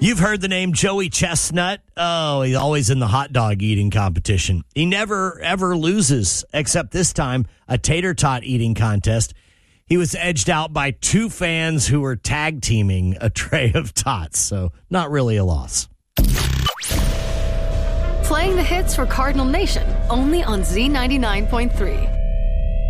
You've heard the name Joey Chestnut. Oh, he's always in the hot dog eating competition. He never, ever loses, except this time, a tater tot eating contest. He was edged out by two fans who were tag teaming a tray of tots, so not really a loss. Playing the hits for Cardinal Nation, only on Z99.3.